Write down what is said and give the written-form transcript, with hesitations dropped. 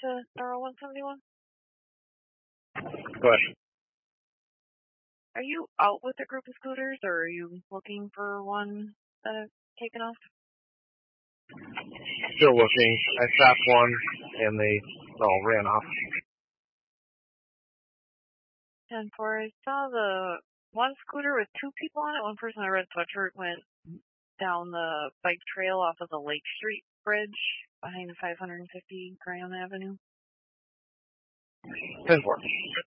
to Star 171. Go ahead. Are you out with a group of scooters, or are you looking for one that has taken off? Still looking. I stopped one, and they all ran off. 10-4. I saw the one scooter with two people on it. One person in a red sweatshirt went down the bike trail off of the Lake Street Bridge behind 550 Graham Avenue. 10-4.